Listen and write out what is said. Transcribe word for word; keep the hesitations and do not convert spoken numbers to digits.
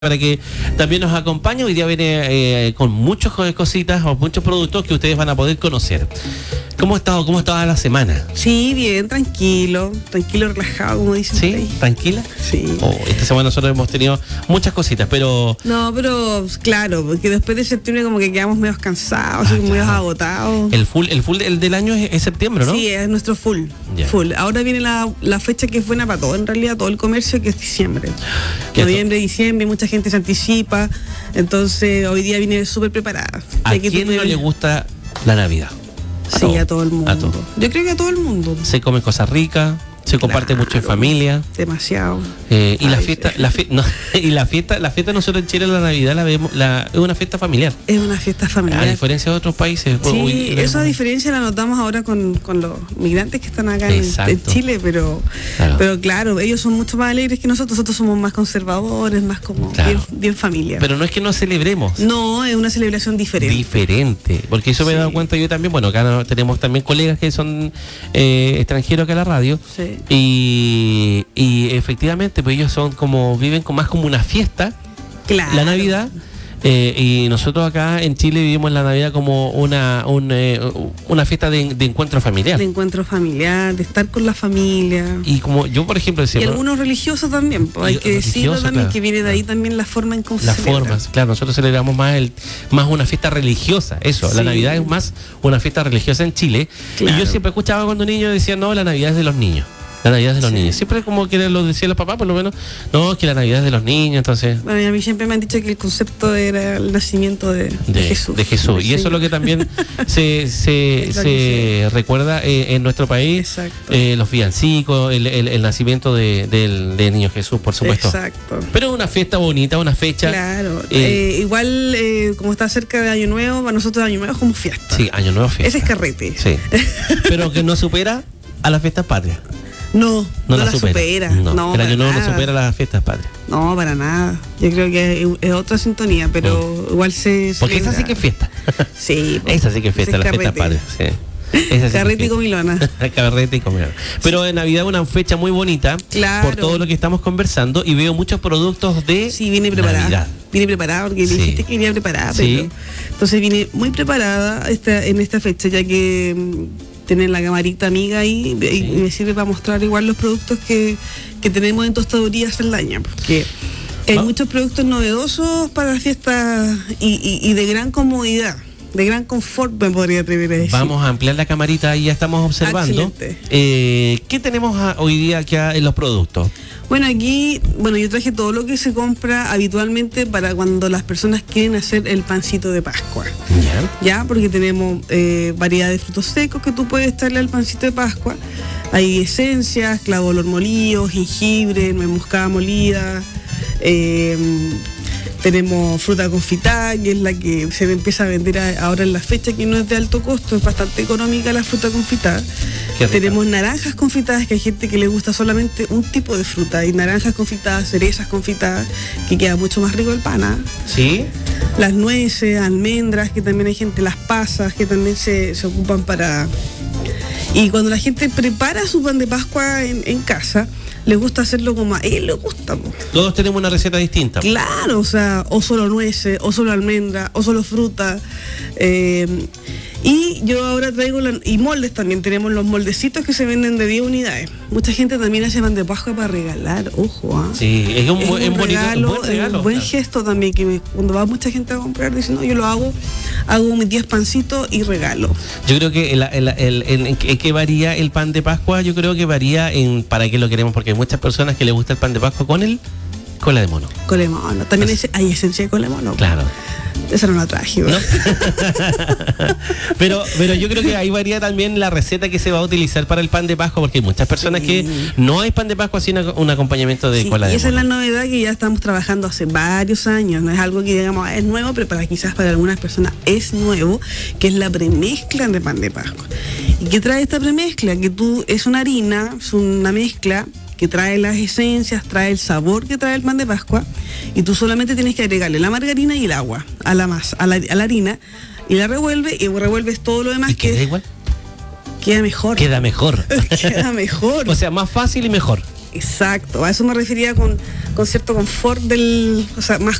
para que también nos acompañe. Hoy día viene eh, con muchas cositas o muchos productos que ustedes van a poder conocer. ¿Cómo ha estado, cómo estaba la semana? Sí, bien, tranquilo, tranquilo, relajado, como dicen. ¿Sí? Ahí. ¿Tranquila? Sí. Oh, esta semana nosotros hemos tenido muchas cositas, pero... No, pero claro, porque después de septiembre como que quedamos medio cansados, Ah, medio claro. agotados. El full, el full del, del año es, es septiembre, ¿no? Sí, es nuestro full, Ya. full. Ahora viene la, la fecha que es buena para todo, en realidad, todo el comercio, que es diciembre. ¿Qué Noviembre, diciembre, mucha gente se anticipa, entonces hoy día viene súper preparada. ¿A Ya que tú quién no puedes- le gusta la Navidad? Sí, todo. a todo el mundo. A todo. Yo creo que a todo el mundo. Se comen cosas ricas, se comparte Claro. mucho en familia. Demasiado. Eh, y la Ay, fiesta, sí. la fie- no, y la fiesta, la fiesta nosotros en Chile, la Navidad la vemos, la, es una fiesta familiar. Es una fiesta A familiar. diferencia de otros países. Sí, Uy, esa diferencia la notamos ahora con, con los migrantes que están acá en, Exacto. en Chile, pero Claro. pero claro, ellos son mucho más alegres que nosotros, nosotros somos más conservadores, más como Claro. bien, bien familia. Pero no es que no celebremos. No, es una celebración diferente. Diferente, porque eso me he Sí. dado cuenta yo también. Bueno, acá no- tenemos también colegas que son eh, extranjeros acá en la radio. Sí. Y, y efectivamente, pues ellos son como, viven con más como una fiesta, Claro. la Navidad. eh, y nosotros acá en Chile vivimos la Navidad como una, un, eh, una fiesta de, de encuentro familiar. De encuentro familiar, de estar con la familia. Y como yo, por ejemplo, decía, Y bueno, algunos religiosos también, pues, hay Y que decirlo religiosos, también, claro. que viene de ahí también la forma en cómo se las celebra. formas, claro, nosotros celebramos más el más una fiesta religiosa, eso, la Sí. Navidad es más una fiesta religiosa en Chile. Claro. Y yo siempre escuchaba cuando niño decía, no, la Navidad es de los niños. La Navidad es de los Sí. niños. Siempre como que lo decían los papás, por lo menos, no, que la Navidad es de los niños, entonces... Bueno, y a mí siempre me han dicho que el concepto era el nacimiento de, de De, Jesús. de Jesús. Y eso es lo que también se, se, Es lo se que recuerda eh, en nuestro país. Exacto. Eh, los villancicos, el, el, el nacimiento de, del, del niño Jesús, por supuesto. Exacto. Pero es una fiesta bonita, una fecha. Claro. Eh, Eh, igual, eh, como está cerca de Año Nuevo, para nosotros Año Nuevo es como fiesta. Sí, Año Nuevo fiesta. Ese es carrete. Sí. Pero que no supera a las fiestas patrias. No, No, no, la, la supera. No, No, el para Año Nuevo no nada. supera las fiestas patrias. No, para nada. Yo creo que es, es otra sintonía, pero igual se. Porque esa celebra. sí que es fiesta. Sí. pues, Esa sí que es fiesta, ese las fiestas carrete. patrias. Sí. Esa sí que es Carrete y fiesta. comilona. Carrete y comilona. Pero en Navidad es una fecha muy bonita. Claro. Por todo lo que estamos conversando. Y veo muchos productos de Sí, viene preparada. Navidad. Viene preparada, porque Sí. me dijiste que venía preparada. Sí. Pero, entonces viene muy preparada esta, en esta fecha, ya que mm, tienen la camarita amiga ahí y, Sí. y me sirve para mostrar igual los productos que, que tenemos en Tostadurías Saldaña. Porque hay Va- muchos productos novedosos para las fiestas y, y, y de gran comodidad, de gran confort, me podría atrever a decir. Vamos a ampliar la camarita y ya estamos observando. Excelente. Eh, ¿Qué tenemos a- hoy día acá en los productos? Bueno, aquí, bueno, yo traje todo lo que se compra habitualmente para cuando las personas quieren hacer el pancito de Pascua. Ya. Ya, porque tenemos eh, variedad de frutos secos que tú puedes echarle al pancito de Pascua. Hay esencias, clavo de olor molido, jengibre, nuez moscada molida. eh, tenemos fruta confitada, que es la que se empieza a vender a- ahora en la fecha, que no es de alto costo, es bastante económica la fruta confitada. Qué rica. Tenemos naranjas confitadas, que hay gente que le gusta solamente un tipo de fruta. Hay naranjas confitadas, cerezas confitadas, que queda mucho más rico el pan, ¿ah? ¿Sí? Las nueces, almendras, que también hay gente, las pasas, que también se, se ocupan para... Y cuando la gente prepara su pan de Pascua en, en casa, le gusta hacerlo como a él le gusta, po. Todos tenemos una receta distinta. Claro, o sea, o solo nueces, o solo almendras, o solo fruta. eh, y yo ahora traigo, la- y moldes también, tenemos los moldecitos que se venden de diez unidades. Mucha gente también hace pan de Pascua para regalar, ojo, ¿ah? Sí, es un, Es bu- un es bonito, regalo, un buen regalo. es un buen Claro. gesto también, que me- cuando va mucha gente a comprar, dicen, no, yo lo hago, hago mis diez pancitos y regalo. Yo creo que el, el, el- el- en qué- en qué varía el pan de Pascua, yo creo que varía en para qué lo queremos, porque hay muchas personas que les gusta el pan de Pascua con el cola de mono. Colemono, también es- hay esencia de colemono. Claro. Esa no la traje, ¿no? pero, pero yo creo que ahí varía también la receta que se va a utilizar para el pan de Pascua, porque hay muchas personas Sí. que no hay pan de Pascua sin un acompañamiento de Sí, cola y de esa es la mono. novedad que ya estamos trabajando hace varios años, no es algo que digamos "Ah, es nuevo", pero para quizás para algunas personas es nuevo, que es la premezcla de pan de Pascua. ¿Y qué trae esta premezcla? Que tú, es una harina, es una mezcla que trae las esencias, trae el sabor que trae el pan de Pascua, y tú solamente tienes que agregarle la margarina y el agua a la masa, a la, a la harina, y la revuelve, y revuelves todo lo demás, ¿Y queda que igual? queda mejor. Queda mejor. Queda mejor. O sea, más fácil y mejor. Exacto, a eso me refería con, con cierto confort del, o sea, más